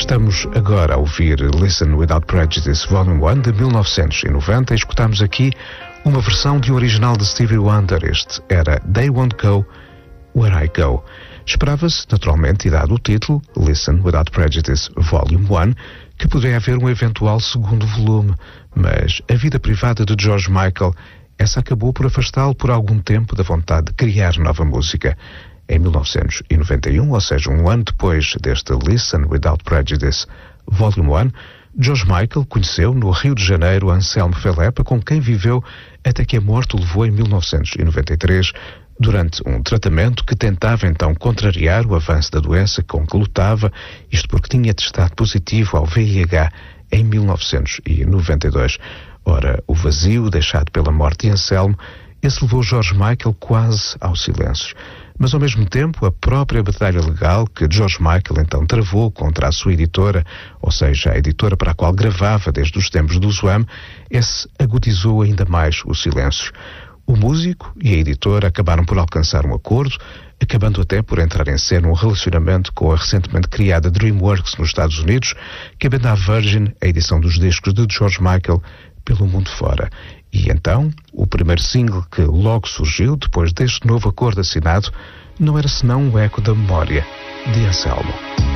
Estamos agora a ouvir Listen Without Prejudice Volume 1 de 1990 e escutamos aqui uma versão de um original de Stevie Wonder. Este era They Won't Go Where I Go. Esperava-se, naturalmente, e dado o título, Listen Without Prejudice Volume 1, que poderia haver um eventual segundo volume, mas a vida privada de George Michael, essa acabou por afastá-lo por algum tempo da vontade de criar nova música. Em 1991, ou seja, um ano depois deste Listen Without Prejudice Volume 1, George Michael conheceu no Rio de Janeiro Anselmo Felepa, com quem viveu até que a morte o levou em 1993, durante um tratamento que tentava então contrariar o avanço da doença com que lutava, isto porque tinha testado positivo ao VIH em 1992. Ora, o vazio deixado pela morte de Anselmo, esse levou George Michael quase ao silêncio. Mas, ao mesmo tempo, a própria batalha legal que George Michael então travou contra a sua editora, ou seja, a editora para a qual gravava desde os tempos do Zwam, esse agudizou ainda mais o silêncio. O músico e a editora acabaram por alcançar um acordo, acabando até por entrar em cena um relacionamento com a recentemente criada DreamWorks nos Estados Unidos, cabendo à Virgin a edição dos discos de George Michael pelo mundo fora. E então, o primeiro single que logo surgiu depois deste novo acordo assinado não era senão um eco da memória de Anselmo.